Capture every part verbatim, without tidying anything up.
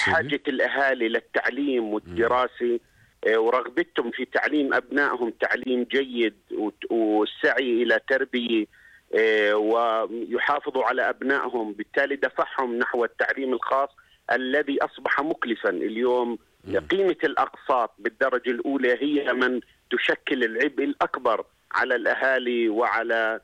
حاجة الأهالي للتعليم والدراسة ورغبتهم في تعليم أبنائهم تعليم جيد والسعي إلى تربية ويحافظوا على أبنائهم، بالتالي دفعهم نحو التعليم الخاص الذي أصبح مكلفا اليوم. قيمة الأقساط بالدرجة الأولى هي من تشكل العبء الأكبر على الأهالي وعلى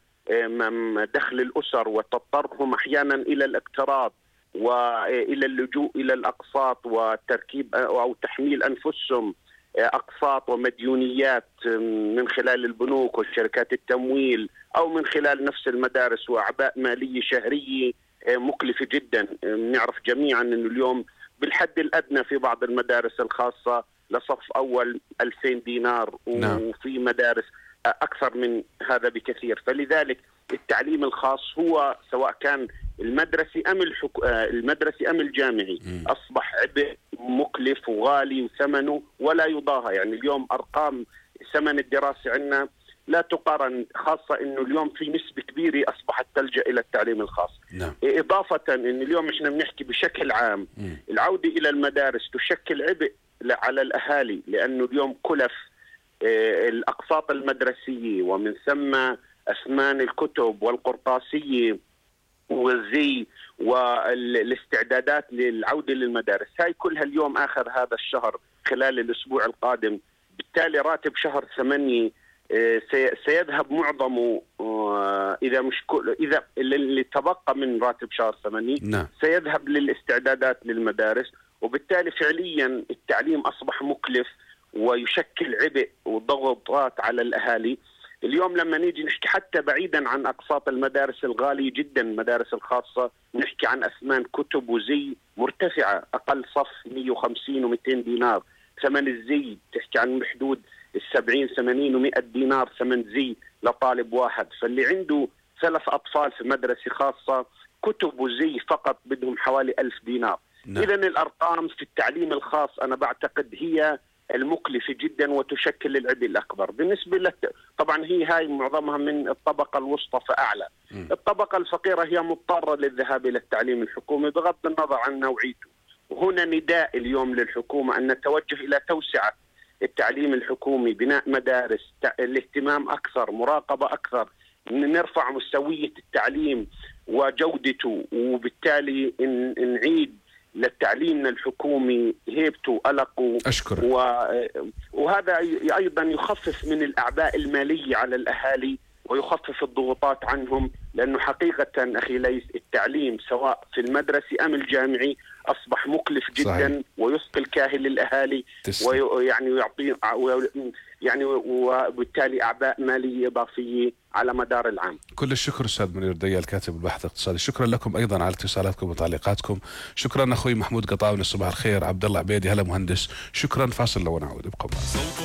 دخل الأسر، وتضطرهم أحيانا إلى الاقتراض وإلى اللجوء إلى الأقساط وتركيب أو تحميل أنفسهم أقساط ومديونيات من خلال البنوك وشركات التمويل أو من خلال نفس المدارس، وأعباء مالية شهرية مكلفة جدا. نعرف جميعا أنه اليوم بالحد الأدنى في بعض المدارس الخاصة لصف أول ألفين دينار، وفي مدارس أكثر من هذا بكثير. فلذلك التعليم الخاص هو سواء كان المدرسي أم الحك... المدرسي أم الجامعي أصبح عبء مكلف وغالي وثمنه ولا يضاهى. يعني اليوم أرقام ثمن الدراسة عندنا لا تقارن، خاصة أنه اليوم في نسبة كبيرة أصبحت تلجأ إلى التعليم الخاص. نعم. إضافة أن اليوم إحنا بنحكي بشكل عام م. العودة إلى المدارس تشكل عبء على الأهالي، لأنه اليوم كلف الأقساط المدرسية ومن ثم أثمان الكتب والقرطاسية والزي والاستعدادات للعودة للمدارس، هاي كلها اليوم آخر هذا الشهر خلال الأسبوع القادم. بالتالي راتب شهر ثمانية سيذهب معظمه، إذا مش كل إذا اللي تبقى من راتب شهر ثمانية نعم. سيذهب للاستعدادات للمدارس، وبالتالي فعليا التعليم أصبح مكلف ويشكل عبء وضغوطات على الأهالي. اليوم لما نيجي نحكي حتى بعيدا عن أقساط المدارس الغالية جدا، المدارس الخاصة نحكي عن أثمان كتب وزي مرتفعة، أقل صف مئة وخمسين ومئتين دينار، ثمن الزي تحكي عن بحدود السبعين ثمانين ومئة دينار ثمن زي لطالب واحد. فاللي عنده ثلاث أطفال في مدرسة خاصة كتب وزي فقط بدهم حوالي ألف دينار. نعم. إذن الأرقام في التعليم الخاص أنا بعتقد هي المكلفة جدا وتشكل العبء الأكبر. بالنسبة لك طبعا هي هاي معظمها من الطبقة الوسطى فأعلى. م. الطبقة الفقيرة هي مضطرة للذهاب إلى التعليم الحكومي بغض النظر عن نوعيته. وهنا نداء اليوم للحكومة أن نتوجه إلى توسعة التعليم الحكومي، بناء مدارس، الاهتمام أكثر، مراقبة أكثر، نرفع مستوية التعليم وجودته، وبالتالي نعيد للتعليم الحكومي هيبته وقلقه. أشكرك. وهذا أيضا يخفف من الأعباء المالية على الأهالي ويخفف الضغوطات عنهم، لأنه حقيقة أخي ليس التعليم سواء في المدرسي أم الجامعي أصبح مكلف جدا. صحيح. ويثقل كاهل الأهالي ويعني ويعطي يعني وبالتالي أعباء مالية إضافية على مدار العام. كل الشكر أستاذ منير ديال كاتب البحث الاقتصادي، شكرا لكم أيضا على اتصالاتكم وتعليقاتكم. شكرا أخوي محمود قطاوني، صباح الخير. عبد الله عبيدي، هلا مهندس، شكرا. فاصل لو نعود، ابقوا معنا.